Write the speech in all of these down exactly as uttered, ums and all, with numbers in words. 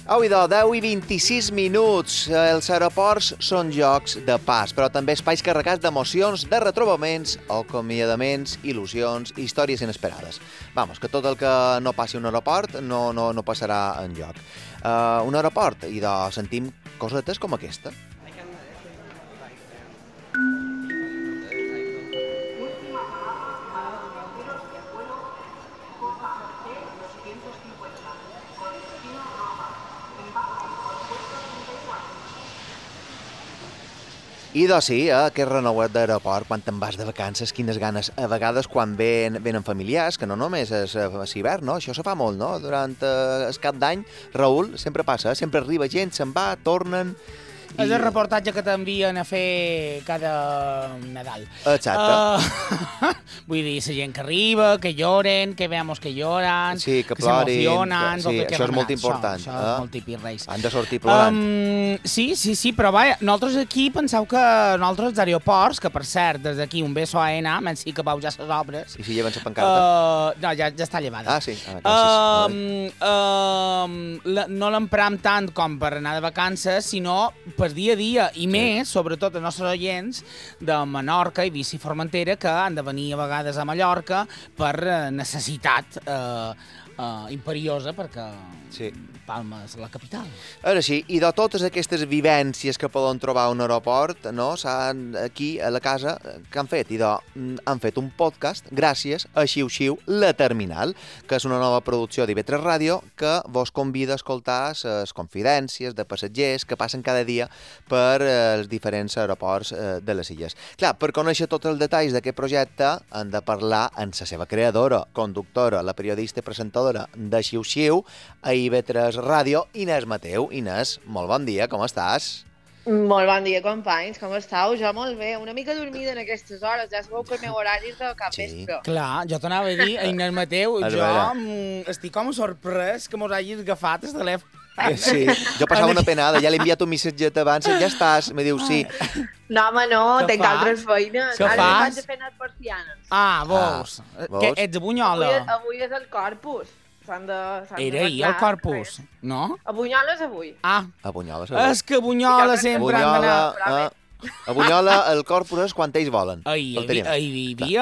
Au, idò, deu i vint-i-sis minuts. Els aeroports són jocs de pas, però també espais carregats d'emocions, de retrobaments, acomiadaments, il·lusions, històries inesperades. Vamos, que tot el que no passi a un aeroport no, no, no passarà enlloc. Uh, un aeroport, idò, sentim cosetes com aquesta. I doncs sí, eh, aquest renouet d'aeroport, quan te'n vas de vacances, quines ganes. A vegades quan ven, venen familiars, que no només és a hivern, no? Això se fa molt, no? Durant eh, el cap d'any, Raül, sempre passa, eh? Sempre arriba gent, se'n va, tornen... I... És el reportatge que t'envien a fer cada Nadal. Exacte. Uh, vull dir, la gent que arriba, que lloren, que veamos que lloran, sí, que, que que, s'emocionen... sí, que això és molt important. Això, això eh? és molt típic, Reis. Han de sortir plorant. Um, sí, sí, sí, però vaja, nosaltres aquí penseu que nosaltres als aeroports, que per cert, des d'aquí un beso a Ena, menys sí que vau ja les obres... I si lleven la pancarta? Uh, no, ja, ja està llevada. Ah, sí. Ah, um, um, la, no l'empram tant com per anar de vacances, sinó per dia a dia, i sí. més, sobretot els nostres oients de Menorca, Eivissa i Formentera, que han de venir a vegades a Mallorca per necessitat eh, eh, imperiosa, perquè sí. Palma és la capital. Ara sí, i de totes aquestes vivències que poden trobar a un aeroport, no, s'han aquí a la casa, que han fet? I de, han fet un podcast gràcies a Xiu Xiu, La Terminal, que és una nova producció d'I V tres Ràdio que vos convida a escoltar les confidències de passatgers que passen cada dia per els diferents aeroports de les illes. Clar, per conèixer tots els detalls d'aquest projecte han de parlar amb la seva creadora, conductora, la periodista i presentadora de Xiu Xiu, a I V tres Ràdio, Inés Mateu. Inés, molt bon dia, com estàs? Molt bon dia, companys, com estàu? Jo molt bé, una mica dormida en aquestes hores, ja sabeu que el meu horari és de capvespre. Sí. Clar, jo t'anava a dir, Inés Mateu, jo estic com sorprès que mos hagis agafat el telèfon. Sí, jo passava una penada, ja l'he enviat un missatget abans, ja estàs, me diu sí. No, home, no, tenc altres feines. Què fas? Ara vaig a fer net persianes. Ah, vols? Ah, que ets a Bunyola? Avui, avui és el Corpus. De, Era ahir el Corpus, no? A Bunyola és avui. Ah, a Bunyola és avui. És que a Bunyola sempre han d'anar... A, a Bunyola el Corpus és quan ells volen. Ahir hi havia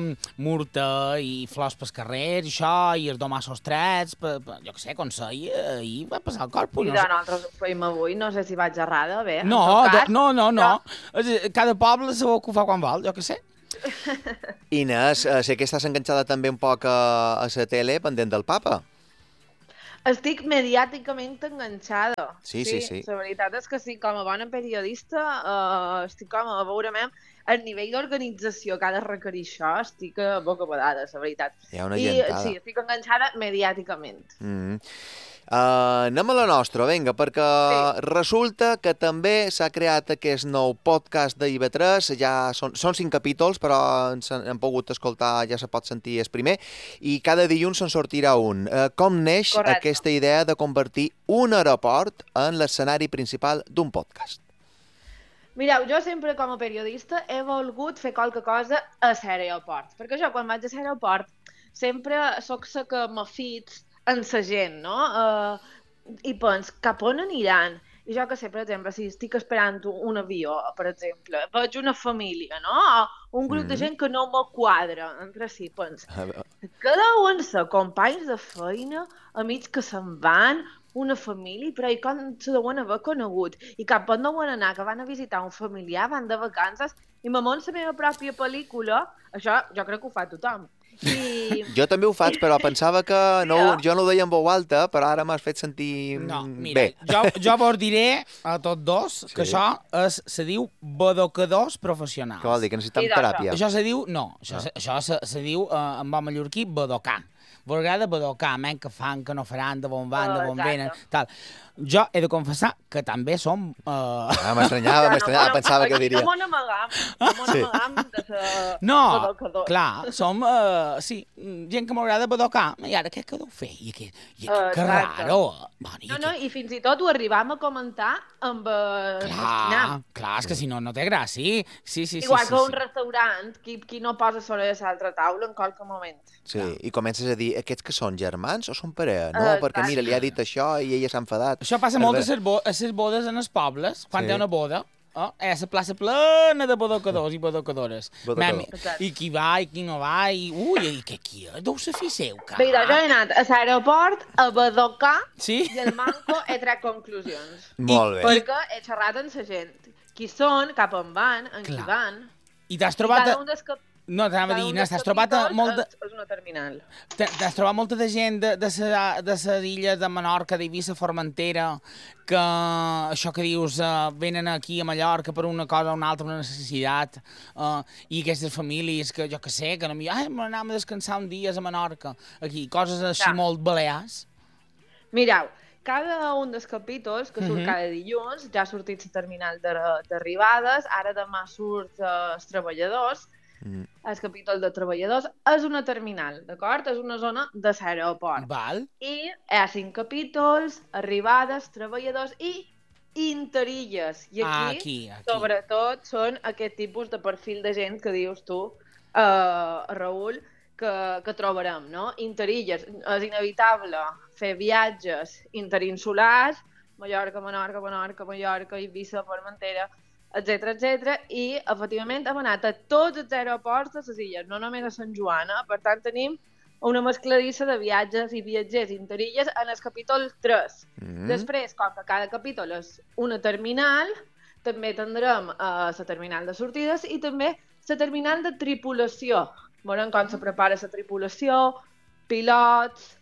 murta i flors pels carrers, això, i els domassos trets, jo què sé, com seia, ahir va passar el Corpus. I de nosaltres ho feim avui, no sé si vaig errada, bé. No, no, no, no. Cada poble sabeu que ho fa quan vol, jo què sé. Inés, sé que estàs enganxada també un poc a, a la tele pendent del papa. Estic mediàticament enganxada. Sí, sí, sí. La veritat és que sí, com a bona periodista, uh, estic com a veure el nivell d'organització que ha de requerir això, estic a boca badada, la veritat. Hi ha una gentada. I sí, estic enganxada mediàticament. Mm -hmm. Uh, anem a la nostra, vinga, perquè sí. Resulta que també s'ha creat aquest nou podcast de I V tres, ja són, són cinc capítols, però ens hem pogut escoltar, ja se pot sentir el primer, i cada dilluns se'n sortirà un. Uh, com neix Correcte. Aquesta idea de convertir un aeroport en l'escenari principal d'un podcast? Mireu, jo sempre com a periodista he volgut fer qualque cosa a l'aeroport, perquè jo quan vaig a l'aeroport sempre soc la que m'afits en la gent, no? Uh, I pens, cap on aniran? I jo que sé, per exemple, si estic esperant un avió, per exemple, veig una família, no? O un grup mm. de gent que no me quadra entre si, pens, que deuen ser companys de feina, amics que se'n van, una família, però i com se deuen haver conegut? I cap on deuen anar, que van a visitar un familiar, van de vacances, i me mont la meva pròpia pel·lícula, això jo crec que ho fa tothom. I... Jo també ho faig, però pensava que no, jo no ho deia en veu alta, però ara m'has fet sentir no, mira, bé. Jo, jo vos diré a tots dos sí. que això es, se diu badocadors professionals. Què vol dir? Que necessitem teràpia? Això se diu, no, això, no. Se, això se, se diu eh, en bon mallorquí badocar. Vos agrada badocar, men, que fan, que no faran, de bon van, oh, de bon venen, tal. Jo he de confessar que també som... Uh... Ah, m'estranyava, m'estranyava, no, pensava que diria. No m'ho n'amagam, no m'ho n'amagam de ser no, badocador. Clar, som, uh, sí, gent que m'agrada badocar, i ara què deu fer? I que, i que, uh, que raro. Bueno, no, no, i fins i tot ho arribam a comentar amb uh, clar, clar, és que si no, no té gràcia. Sí, sí, Igual sí, que sí, un sí. restaurant, qui, qui no posa sobre l'altra taula en qualque moment. Sí, no. I comences a dir, dir, aquests que són germans o són parella? No, Uh, perquè mira, li ha dit això i ella s'ha enfadat. Això passa És molt a ver- les, bo a les bodes en els pobles, quan Sí. hi ha una boda. Oh, és la plaça plena de bodocadors i bodocadores. Bodocador. Mami, I qui va i qui no va, i... Ui, i què aquí és? Deu ser fi seu, car. Mira, jo he anat a l'aeroport a badocar Sí? i el manco he tret conclusions. Molt bé. Perquè he xerrat amb la gent. Qui són, cap on van, en qui Clar. van. I t'has I trobat... cada A... un dels cap... No, t'anava a cada dir, un Inés, dels t'has trobat a capítols molt de... és, és una terminal. T'ha- T'has trobat molta de gent de, de, sa, de les illes de Menorca, d'Eivissa, Formentera, que això que dius, uh, venen aquí a Mallorca per una cosa o una altra, una necessitat, uh, i aquestes famílies que jo que sé, que no m'hi... Ai, m'anàvem a descansar un dia a Menorca, aquí, coses així Ja. molt balears. Mireu, cada un dels capítols, que surt Mhm. cada dilluns, ja ha sortit la terminal de- d'arribades, ara demà surt uh, els treballadors, Mm. el capítol de treballadors, és una terminal, d'acord? És una zona de l'aeroport. Val? I hi ha cinc capítols, arribades, treballadors i interilles. I aquí, Aquí, aquí. sobretot, són aquest tipus de perfil de gent que dius tu, uh, Raül, que, que trobarem, no? Interilles. És inevitable fer viatges interinsulars, Mallorca, Menorca, Menorca, Mallorca, Eivissa, Formentera, etcètera, etcètera, i efectivament hem anat a tots els aeroports de les illes, no només a Sant Joan, eh? Per tant tenim una mescladissa de viatges i viatgers interilles en el capítol tres. Mm. Després, com que cada capítol és una terminal, també tindrem uh, la terminal de sortides i també la terminal de tripulació. Veurem com se prepara la tripulació, pilots,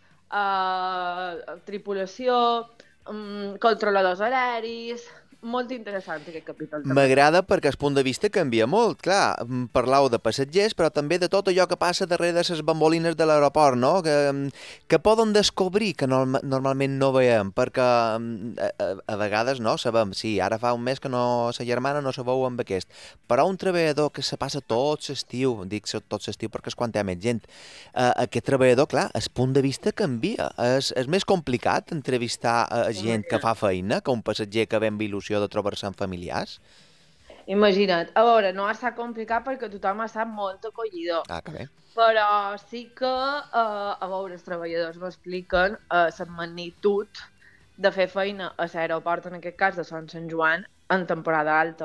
uh, tripulació, um, controladors aeris... Molt interessant aquest capítol. també. M'agrada perquè el punt de vista canvia molt, clar. mm, Parlau de passatgers, però també de tot allò que passa darrere de les bambolines de l'aeroport, no? Que, que poden descobrir que no, normalment no veiem, perquè mm, a, a, a vegades no sabem, sí, ara fa un mes que no sa germana no se veu amb aquest, però un treballador que se passa tot l'estiu, dic se- tot l'estiu perquè és quan hi ha més gent, eh, aquest treballador, clar, el punt de vista canvia. És, és més complicat entrevistar a gent que fa feina que un passatger que ve amb il·lusió de trobar-se amb familiars? Imagina't. A veure, no ha estat complicat perquè tothom ha estat molt acollidor. Ah, que bé. Però sí que, eh, a veure, els treballadors m'expliquen eh, la magnitud de fer feina a l'aeroport, en aquest cas de Sant Sant Joan, en temporada alta.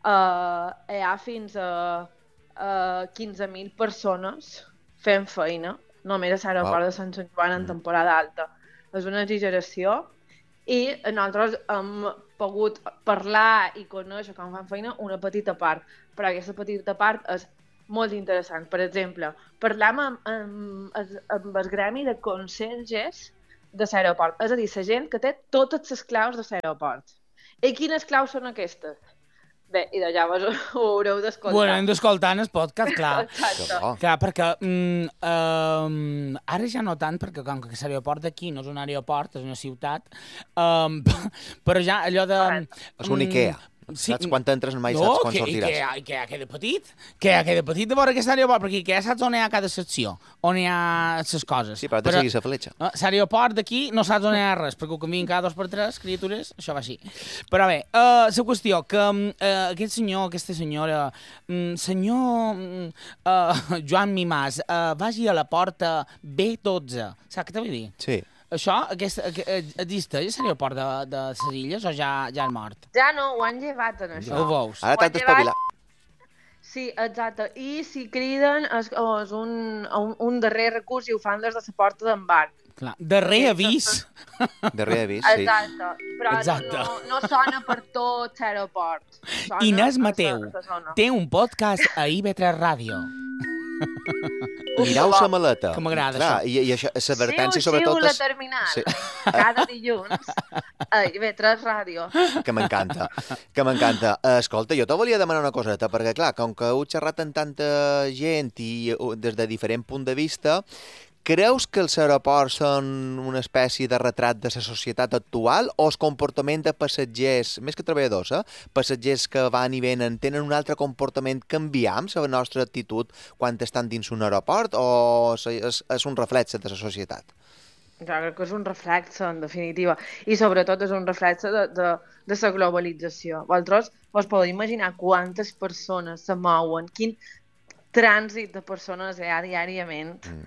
Eh, hi ha fins a eh, quinze mil persones fent feina, només a l'aeroport Wow. de Sant Sant Joan en Mm. temporada alta. És una exageració i nosaltres hem pogut parlar i conèixer com fan feina una petita part, però aquesta petita part és molt interessant. Per exemple, parlam amb, amb, amb el gremi de conserges de l'aeroport, és a dir, la gent que té totes les claus de l'aeroport. I quines claus són aquestes? Bé, i de llavors ho haureu d'escoltar. Bueno, hem d'escoltar en el podcast, clar. Exacte. Que bo. Clar, perquè mm, um, ara ja no tant, perquè com que l'aeroport d'aquí no és un aeroport, és una ciutat, um, però ja allò de... És un Ikea. Sí, Saps quan entres mai no, saps quan que, sortiràs. Que, que, que, que de petit, que, que de petit de veure aquest aeroport, perquè que ja saps on hi ha cada secció, on hi ha les coses. Sí, però has de seguir la fletxa. Eh, L'aeroport d'aquí no saps on hi ha res, perquè ho canvien cada dos per tres, criatures, això va així. Però bé, uh, la qüestió, que uh, aquest senyor, aquesta senyora, um, senyor um, uh, Joan Mimàs, uh, vagi a la porta B dotze, saps què t'ho vull dir? Sí. Això, aquest, aquest, existeix l'aeroport de, de les illes o ja, ja és mort? Ja no, ho han llevat en això. Ho veus? Ara t'has d'espavilar. Sí, exacte. I si criden és, és un, un, un darrer recurs i ho fan des de la porta d'embarc. Clar. Darrer avís. Darrer avís, sí. Exacte. Però Exacte. No, no sona per tot l'aeroport. Sona Inés a Mateu sa- a sa zona. té un podcast a I V tres Ràdio. Mirau sa maleta. Que m'agrada, Clar, això. I, i això, l'advertència Siu, sobretot siu, la és... terminal. Sí. Cada dilluns a I V tres Ràdio. Que m'encanta, que m'encanta. Eh, Escolta, jo te volia demanar una coseta, perquè clar, com que heu xerrat amb tanta gent i uh, des de diferent punt de vista, creus que els aeroports són una espècie de retrat de la societat actual o el comportament de passatgers, més que treballadors, eh? Passatgers que van i venen, tenen un altre comportament canviar amb la nostra actitud quan estan dins un aeroport o és, és un reflex de la societat? Jo crec que és un reflex, en definitiva. I sobretot és un reflex de, de, de la globalització. Vosaltres vos podeu imaginar quantes persones se mouen, quin trànsit de persones hi ha diàriament. Mm.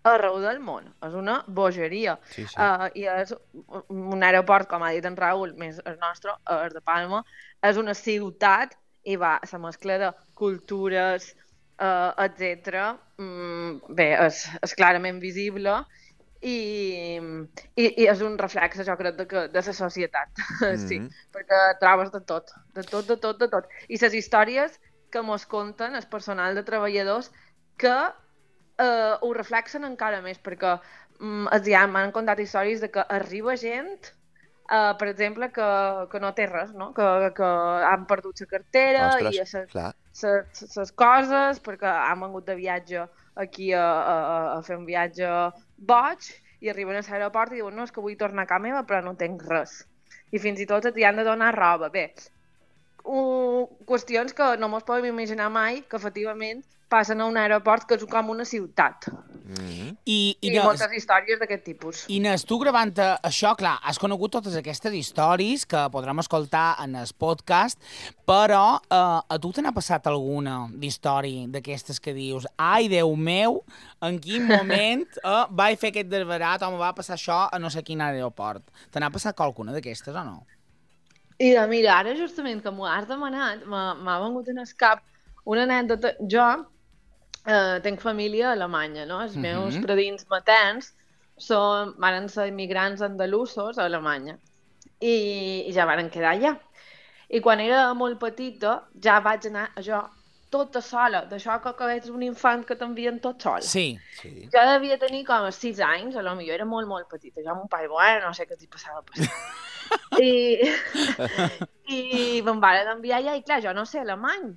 arreu del món. És una bogeria. Sí, sí. Uh, I és un aeroport, com ha dit en Raül, més el nostre, el de Palma, és una ciutat i va, la mescla de cultures, uh, etcètera. Mm, bé, és, és clarament visible i, i, i és un reflex, jo crec, de, que, de la societat. Mm-hmm. Sí, perquè trobes de tot, de tot, de tot, de tot. I les històries que mos conten el personal de treballadors que eh, ho reflexen encara més, perquè mm, ja m'han contat històries de que arriba gent, eh, per exemple, que, que no té res, no? Que, que han perdut la cartera. Ostres, i les coses, perquè han vengut de viatge aquí a, a, a fer un viatge boig, i arriben a l'aeroport i diuen, no, és que vull tornar a casa meva, però no tinc res. I fins i tot t'hi han de donar roba. Bé, uh, qüestions que no mos podem imaginar mai, que efectivament passen a un aeroport que és com una ciutat. Mm-hmm. I, i, I Ines, moltes històries d'aquest tipus. Inés, tu gravant això, clar, has conegut totes aquestes històries que podrem escoltar en el podcast, però eh, a tu te n'ha passat alguna d'història d'aquestes que dius, ai, Déu meu, en quin moment eh, vaig fer aquest desbarat o me va passar això a no sé quin aeroport? Te n'ha passat qualcuna d'aquestes o no? I mira, ara justament que m'ho has demanat, m'ha vengut en el cap una anècdota. Jo Uh, tinc família a Alemanya, no? Els meus uh-huh. predins materns són, van ser immigrants andalusos a Alemanya i, i ja van quedar allà. I quan era molt petita ja vaig anar jo tota sola, d'això que, que ets un infant que t'envien tot sol. Sí. sí. Jo devia tenir com a sis anys, a lo millor era molt, molt petita. Jo amb un pare, bueno, no sé què t'hi passava passar. I, i me'n van enviar allà i clar, jo no sé alemany.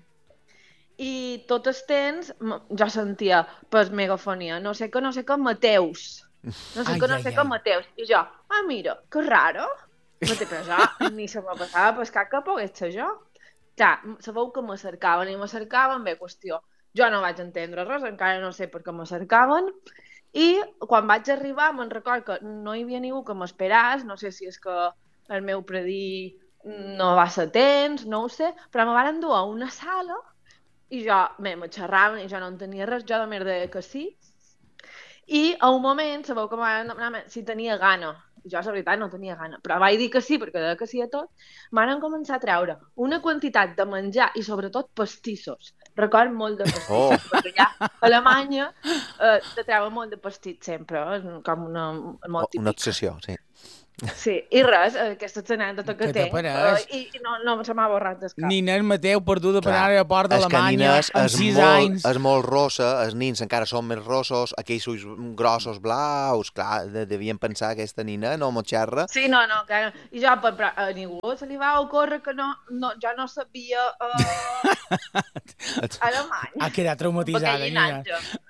I tot el temps jo sentia per megafonia, no sé què, no sé què, Mateus. No sé què, no sé què, Mateus. I jo, ah, mira, que raro. No té però ni se me passava per cap que pogués ser jo. Clar, sabeu que me cercaven i me cercaven, bé, qüestió. Jo no vaig entendre res, encara no sé per què me cercaven. I quan vaig arribar me'n record que no hi havia ningú que m'esperàs, no sé si és que el meu predí no va ser temps, no ho sé, però me van dur a una sala i jo, bé, me xerraven i jo no entenia res, jo de merda que sí. I a un moment, sabeu que m'han demanat si tenia gana. I jo, la veritat, no tenia gana. Però vaig dir que sí, perquè deia que sí a tot. M'han començat a treure una quantitat de menjar i, sobretot, pastissos. Record molt de pastissos, oh. perquè allà a Alemanya eh, te treuen molt de pastits sempre, eh? Com una... Molt típic. Una obsessió, sí. Sí, i res, aquesta anècdota que, que tinc, uh, i, i no, no se m'ha borrat del cap. Nina el Mateu perduda per anar a l'aeroport d'Alemanya amb sis anys. És molt rossa, els nins encara són més rossos, aquells ulls grossos blaus, clar, devien pensar que aquesta nina no m'ho xerra. Sí, no, no, que, i jo, per, a ningú se li va ocórrer que no, no, jo no sabia uh, alemany. Ha quedat traumatitzada, Nina.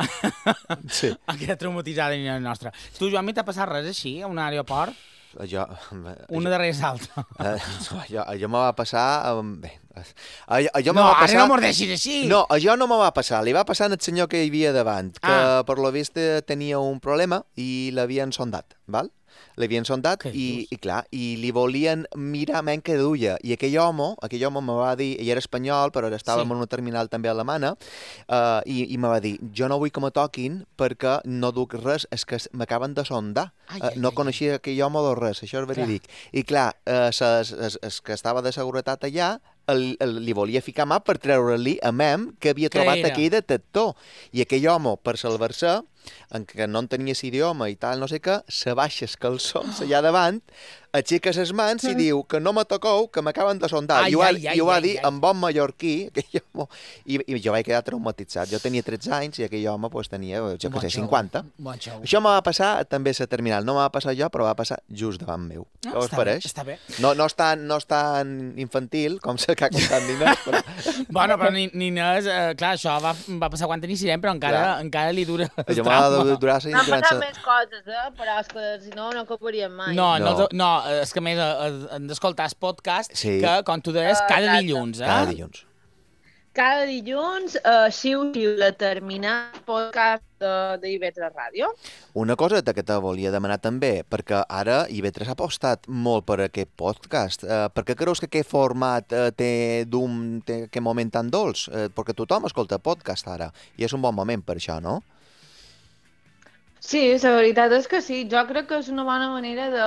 Sí. Ha quedat traumatitzada, Nina nostra. Tu, Joan, mi t'ha passat res així, a un aeroport? Jo, una darrere l'altra. Allò, allò me va passar... Bé, allò, allò no, va passar... ara no mordeixis així! No, allò no me va passar. Li va passar al senyor que hi havia davant, que ah. per lo vist tenia un problema i l'havien sondat, val? L'havien sondat i, i, clar, i li volien mirar menys que duia. I aquell home, aquell home me va dir, ell era espanyol, però estava sí. en una terminal també alemana, uh, i, i me va dir, jo no vull que me toquin perquè no duc res, és que m'acaben de sondar. Ai, uh, no ai, coneixia ai. aquell home de res, això és verídic. Clar. I clar, uh, ses, es, es que estava de seguretat allà, el, el, li volia ficar mà per treure-li a mem que havia trobat que aquell detector. I aquell home, per salvar-se, en què no en tenies idioma i tal, no sé què, se baixa els calçons allà davant, aixeca les mans i diu que no me toqueu, que m'acaben de sondar. Ai, I ho, ai, i ho va ai, dir ai. en bon mallorquí, aquell home, i, i jo vaig quedar traumatitzat. Jo tenia tretze anys i aquell home pues, tenia, jo què sé, cinquanta. Bon Això me va passar també a la terminal. No me va passar jo, però va passar just davant meu. No, Què us pareix? Bé, està bé. No, no, és tan, no és tan infantil com se que ha contat Nina. Però... bueno, però Nina, eh, clar, això va, va passar quan tenia sis anys, però encara, encara li dura el trauma. M'ha de durar M'han passat més coses, eh? Però és que si no, no acabaríem mai. No, no, no, no és que més hem d'escoltar el podcast, sí. que, com tu deies, cada uh, dilluns, eh? Cada dilluns. Cada dilluns, uh, xiu, xiu, la terminal podcast de, de I V tres Ràdio. Una cosa que te volia demanar també, perquè ara I V tres ha apostat molt per aquest podcast. Uh, per què creus que aquest format uh, té d'un té aquest moment tan dolç? Uh, perquè tothom escolta podcast ara, i és un bon moment per això, no? Sí, la veritat és que sí. Jo crec que és una bona manera de,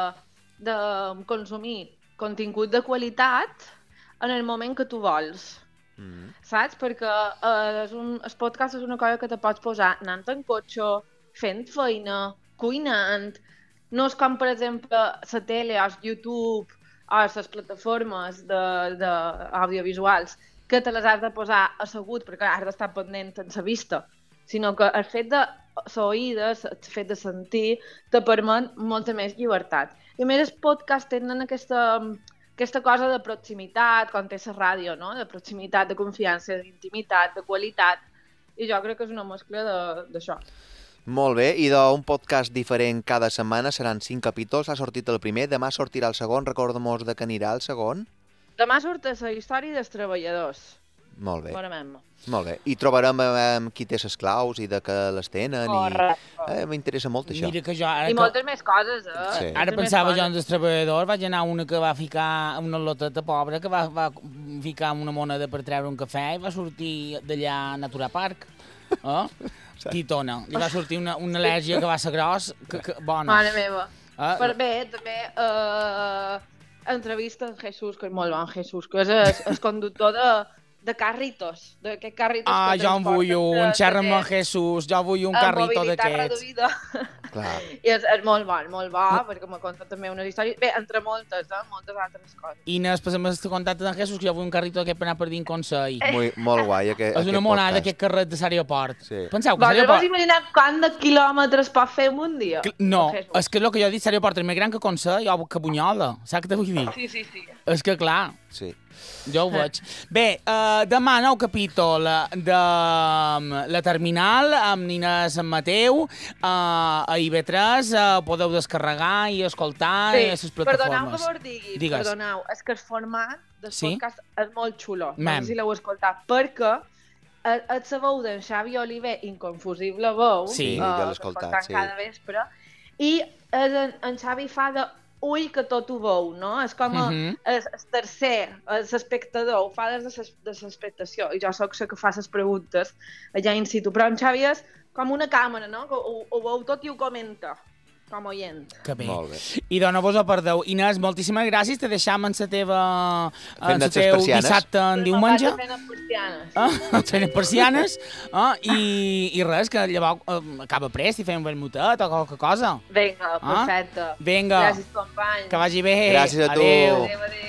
de consumir contingut de qualitat en el moment que tu vols. Mm. Saps? Perquè eh, és un, el podcast és una cosa que te pots posar anant en cotxe, fent feina, cuinant. No és com, per exemple, la tele, o el YouTube, o les plataformes de, de audiovisuals, que te les has de posar assegut perquè has d'estar pendent en la vista, sinó que el fet de l'oïda, el fet de sentir, te permet molta més llibertat. I a més, els podcasts tenen aquesta, aquesta cosa de proximitat, com té la ràdio, no? De proximitat, de confiança, d'intimitat, de qualitat, i jo crec que és una mescla de- d'això. Molt bé, i d'un podcast diferent cada setmana, seran cinc capítols, ha sortit el primer, demà sortirà el segon, recorda'm-nos de què anirà el segon. Demà surt la història dels treballadors. Molt bé, Veurem. molt bé. I trobarem eh, qui té les claus i de què les tenen. Correcte. I... Eh, m'interessa molt això. Mira que jo... Ara, I que... moltes més coses, eh? Sí. Ara Moltes més pensava jo coses. en els treballadors, vaig anar a una que va ficar, una loteta pobra, que va, va ficar una moneda per treure un cafè i va sortir d'allà a Natura Park. Eh? Titona. Li va sortir una, una al·lèrgia que va ser gros, que, que, bona. Mare meva. Eh? Per bé, també, eh, entrevista en Jesús, que és molt bon, Jesús, que és el, el conductor de, de carritos, d'aquests carritos Ah, que jo en vull transporten un, de- xerra'm de amb Jesús, jo vull un amb carrito mobilitat d'aquests. reduïda. Clar. I és, és molt bon, molt bo, perquè m'ha contat també unes històries, bé, entre moltes, eh, moltes altres coses. I nes, passem el contacte d'en Jesús, que jo vull un carrito d'aquest per anar per dins Consell. Molt, molt guai, aquest, És una aquest monada podcast. d'aquest carret de l'aeroport. Sí. Penseu que Vols l'aeroport... vols imaginar quant de quilòmetres pot fer en un dia? Que- No, Jesús. és que el que jo he dit, l'aeroport és més gran que Consell o que Bunyola. Saps què te vull dir? Sí, sí, sí. És que clar, Sí. jo ho veig. Bé, uh, demà nou capítol de um, La Terminal amb Nina Sant Mateu. Uh, a I V tres uh, podeu descarregar i escoltar Sí, a les perdoneu que plataformes. vos digui, Digues. perdoneu, és que el format del Sí? podcast és molt xulo, no Mem. sé si l'heu escoltat, perquè et, et la veu d'en Xavi Oliver, inconfusible veu, Sí, eh, jo l'he que escoltat, portem sí. cada vespre, i és en, en Xavi fa de ull que tot ho veu, no? És com a, Mhm. el, el tercer, l'espectador, ho fa des de ses- de l'espectació, i jo sóc la que fa les preguntes allà in situ, però en Xavi és com una càmera, no? Que ho, ho veu tot i ho comenta, com oient. Que bé. Molt bé. I dona vos ho perdeu. Inés, moltíssimes gràcies. Te deixam en la teva... En Fent la les teu persianes. dissabte en diumenge. Me'n vaig a fer les persianes. Ah, fent persianes. Ah, i, I res, que llavors eh, acaba prest i fem un vermutet o qualque cosa. Vinga, Ah? perfecte. Vinga, Gràcies, company. que vagi bé. Gràcies a tu. Adéu. Adéu, adéu.